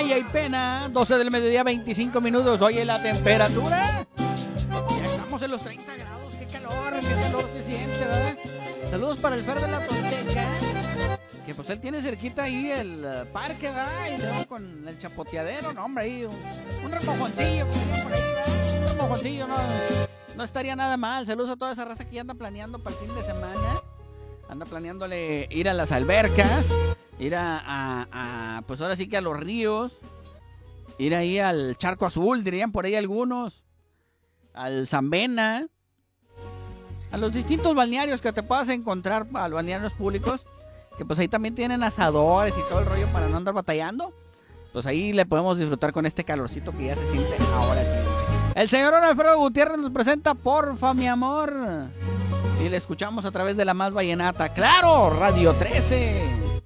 Maya y Pena, 12 del mediodía, 25 minutos. Oye, la temperatura. Ya estamos en los 30 grados. Qué calor se siente, ¿verdad? Saludos para el Fer de la Tonteca, que pues él tiene cerquita ahí el parque, ¿verdad? Y luego con el chapoteadero, no, hombre, ahí un remojoncillo por ahí, ¿verdad? Un remojoncillo, no estaría nada mal. Saludos a toda esa raza que ya anda planeando para el fin de semana. Anda planeándole ir a las albercas, ir pues ahora sí que a los ríos, ir ahí al Charco Azul, dirían por ahí algunos, al Zambena, a los distintos balnearios que te puedas encontrar, a los balnearios públicos, que pues ahí también tienen asadores y todo el rollo para no andar batallando. Pues ahí le podemos disfrutar con este calorcito que ya se siente ahora sí. El señor Alfredo Gutiérrez nos presenta Porfa, mi amor. Y le escuchamos a través de la más vallenata. ¡Claro! Radio 13.